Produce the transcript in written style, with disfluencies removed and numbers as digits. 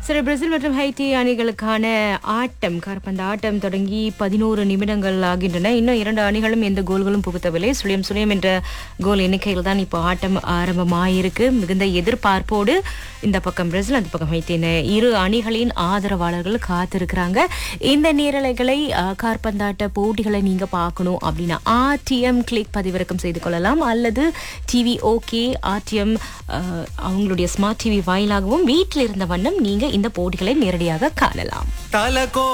சரி, பிரேசில் மற்றும் ஹைட்டி அணிகளுக்கான ஆட்டம், காற்பந்து ஆட்டம் தொடங்கி 11 நிமிடங்கள் ஆகின்றன. இன்னும் 2 அணிகளும் எந்த கோல்களும் புகுத்தவில்லை. சுழியம் என்ற கோல் எண்ணிக்கையில் தான் இப்போ ஆட்டம் ஆரம்பமாயிருக்கு. மிகுந்த எதிர்பார்ப்போடு இந்த பக்கம் பிரேசில், அந்த பக்கம் ஹைட்டி என இரு அணிகளின் ஆதரவாளர்கள் காத்திருக்கிறாங்க. இந்த நேரலைகளை காற்பந்தாட்ட போட்டிகளை நீங்க பார்க்கணும் அப்படின்னா RTM கிளிக் பதிவிறக்கம் செய்து கொள்ளலாம், அல்லது டிவி ஓகே RTM அவங்களுடைய ஸ்மார்ட் டிவி வாயிலாகவும் வீட்டில் இருந்த வண்ணம் நீங்க இந்த போட்டிகளை நேரடியாக காணலாம்.